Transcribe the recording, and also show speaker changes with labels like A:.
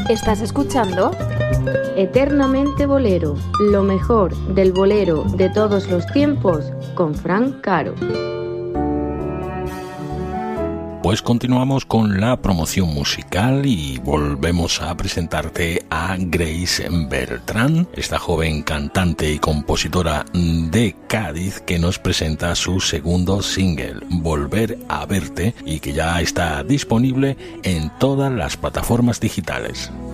A: ¿Estás escuchando?
B: Eternamente Bolero, lo mejor del bolero de todos los tiempos con Fran Caro.
C: Pues continuamos con la promoción musical y volvemos a presentarte a Grace Beltrán, esta joven cantante y compositora de Cádiz que nos presenta su segundo single, Volver a Verte, y que ya está disponible en todas las plataformas digitales.